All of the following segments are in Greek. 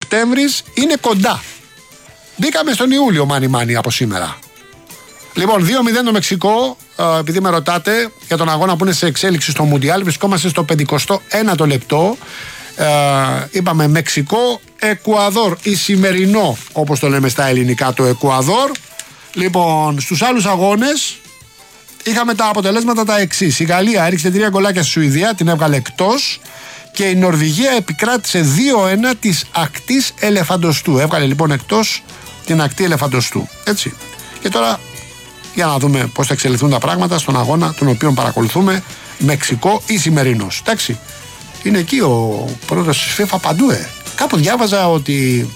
Σεπτέμβρης είναι κοντά. Μπήκαμε στον Ιούλιο μάνι από σήμερα. Λοιπόν, 2-0 το Μεξικό, επειδή με ρωτάτε για τον αγώνα που είναι σε εξέλιξη στο Μουντιάλ, βρισκόμαστε στο 51ο λεπτό. Είπαμε Μεξικό, Εκουαδόρ, Ισημερινό, όπως το λέμε στα ελληνικά, το Εκουαδόρ. Λοιπόν, στους άλλους αγώνες είχαμε τα αποτελέσματα τα εξής. Η Γαλλία έριξε 3 γκολάκια στη Σουηδία, την έβγαλε εκτός. Και η Νορβηγία επικράτησε 2-1 της ακτής Ελεφαντοστού. Έβγαλε λοιπόν εκτός την ακτή Ελεφαντοστού. Έτσι. Και τώρα για να δούμε πώς θα εξελιχθούν τα πράγματα στον αγώνα τον οποίο παρακολουθούμε, Μεξικό Ισημερινός. Εντάξει. Είναι εκεί ο πρόεδρος της FIFA παντού. Κάπου διάβαζα ότι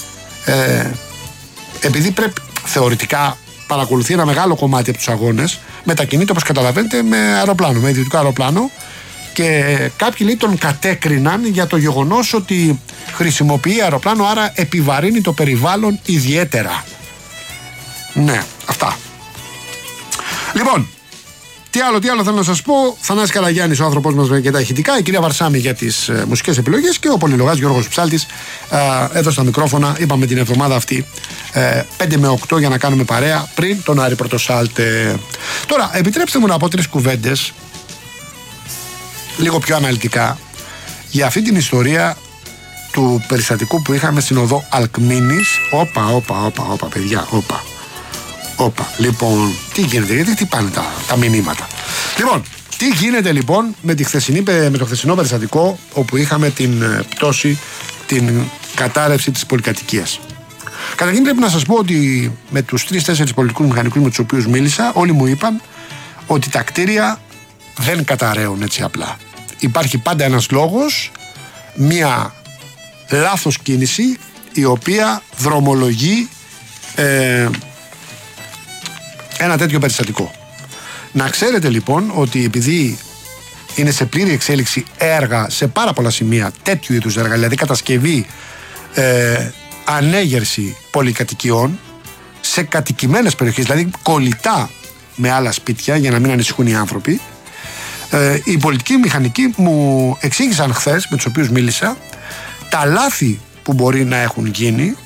επειδή πρέπει θεωρητικά παρακολουθεί ένα μεγάλο κομμάτι από τους αγώνες, μετακινείται όπως καταλαβαίνετε με αεροπλάνο, με ιδιωτικό αεροπλάνο, και κάποιοι λέει τον κατέκριναν για το γεγονός ότι χρησιμοποιεί αεροπλάνο, άρα επιβαρύνει το περιβάλλον ιδιαίτερα. Ναι, αυτά. Λοιπόν, τι άλλο θέλω να σας πω. Θανάσης Καραγιάννης, ο άνθρωπός μας για τα ηχητικά, η κυρία Βαρσάμι για τις μουσικές επιλογές και ο πολυλογάς Γιώργος Ψάλτης εδώ στα μικρόφωνα. Είπαμε την εβδομάδα αυτή 5 με 8 για να κάνουμε παρέα πριν τον Άρη Πρωτοσάλτε. Τώρα, επιτρέψτε μου να πω 3 κουβέντες λίγο πιο αναλυτικά για αυτή την ιστορία του περιστατικού που είχαμε στην οδό Αλκμίνης. Όπα, παιδιά, όπα. Λοιπόν, τι γίνεται, γιατί χτυπάνε τα μηνύματα. Λοιπόν, τι γίνεται λοιπόν με το χθεσινό περιστατικό όπου είχαμε την πτώση, την κατάρρευση της πολυκατοικίας. Καταρχήν πρέπει να σας πω ότι με τους 3-4 πολιτικούς μηχανικούς με τους οποίους μίλησα, όλοι μου είπαν ότι τα κτίρια δεν καταραίουν έτσι απλά. Υπάρχει πάντα ένας λόγος, μία λάθος κίνηση η οποία δρομολογεί ένα τέτοιο περιστατικό. Να ξέρετε λοιπόν ότι επειδή είναι σε πλήρη εξέλιξη έργα σε πάρα πολλά σημεία, τέτοιου είδους έργα, δηλαδή κατασκευή, ανέγερση πολυκατοικιών σε κατοικημένες περιοχές, δηλαδή κολλητά με άλλα σπίτια για να μην ανησυχούν οι άνθρωποι, οι πολιτικοί μηχανικοί μου εξήγησαν χθες, με τους οποίους μίλησα, τα λάθη που μπορεί να έχουν γίνει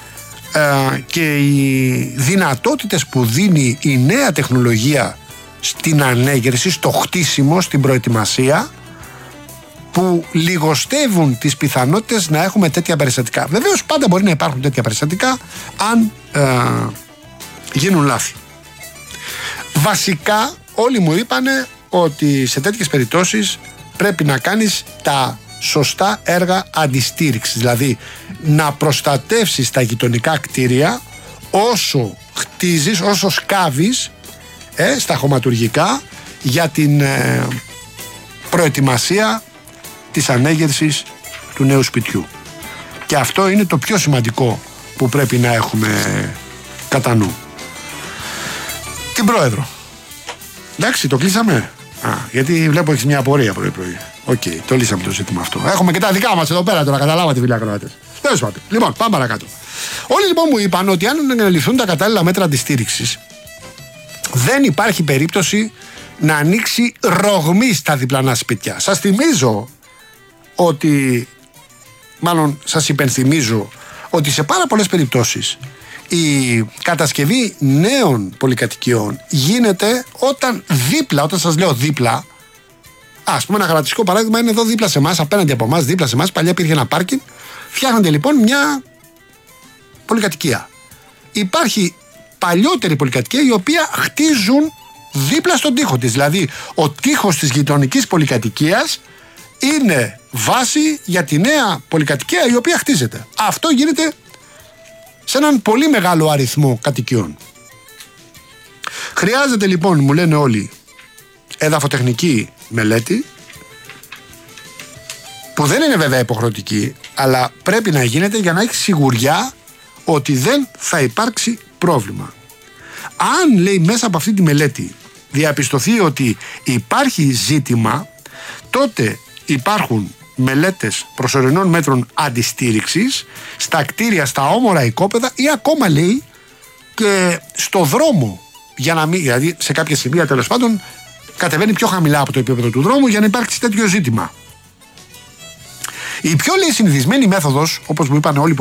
και οι δυνατότητες που δίνει η νέα τεχνολογία στην ανέγερση, στο χτίσιμο, στην προετοιμασία, που λιγοστεύουν τις πιθανότητες να έχουμε τέτοια περιστατικά. Βεβαίως πάντα μπορεί να υπάρχουν τέτοια περιστατικά αν γίνουν λάθη. Βασικά όλοι μου είπανε ότι σε τέτοιες περιπτώσεις πρέπει να κάνεις τα σωστά έργα αντιστήριξης, δηλαδή να προστατεύσεις τα γειτονικά κτίρια όσο χτίζεις, όσο σκάβεις στα χωματουργικά για την προετοιμασία της ανέγερσης του νέου σπιτιού. Και αυτό είναι το πιο σημαντικό που πρέπει να έχουμε κατά νου. Την πρόεδρο. Εντάξει, το κλείσαμε. Γιατί βλέπω έχεις μια απορία πρωί-πρωί. Οκ, το λύσαμε το ζήτημα αυτό. Έχουμε και τα δικά μας εδώ πέρα τώρα, καταλάβατε φίλοι ακροατές. Τέλος πάντων. Λοιπόν, πάμε παρακάτω. Όλοι λοιπόν μου είπαν ότι αν ληφθούν τα κατάλληλα μέτρα αντιστήριξης, δεν υπάρχει περίπτωση να ανοίξει ρογμή στα διπλανά σπίτια. Σας θυμίζω ότι, μάλλον σας υπενθυμίζω ότι σε πάρα πολλές περιπτώσεις η κατασκευή νέων πολυκατοικιών γίνεται όταν σας λέω δίπλα, ας πούμε ένα χαρακτηριστικό παράδειγμα είναι εδώ δίπλα σε εμάς, απέναντι από εμάς, δίπλα σε εμάς, παλιά υπήρχε ένα πάρκινγκ, φτιάχνονται λοιπόν μια πολυκατοικία. Υπάρχει παλιότερη πολυκατοικία η οποία χτίζουν δίπλα στον τοίχο της, δηλαδή ο τοίχος της γειτονικής πολυκατοικίας είναι βάση για τη νέα πολυκατοικία η οποία χτίζεται. Αυτό γίνεται σε έναν πολύ μεγάλο αριθμό κατοικιών. Χρειάζεται λοιπόν, μου λένε όλοι, εδαφοτεχνική μελέτη, που δεν είναι βέβαια υποχρεωτική, αλλά πρέπει να γίνεται για να έχει σιγουριά ότι δεν θα υπάρξει πρόβλημα. Αν, λέει, μέσα από αυτή τη μελέτη διαπιστωθεί ότι υπάρχει ζήτημα, τότε υπάρχουν μελέτες προσωρινών μέτρων αντιστήριξης στα κτίρια, στα όμορα οικόπεδα ή ακόμα, λέει, και στο δρόμο, για να μην, δηλαδή σε κάποια σημεία τέλος πάντων κατεβαίνει πιο χαμηλά από το επίπεδο του δρόμου για να υπάρξει τέτοιο ζήτημα. Η πιο, λέει, συνηθισμένη μέθοδος, όπως μου είπαν όλοι